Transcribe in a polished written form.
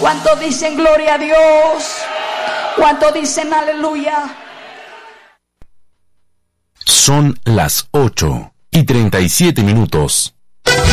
¿Cuánto dicen gloria a Dios? ¿Cuánto dicen aleluya? Son las 8:37.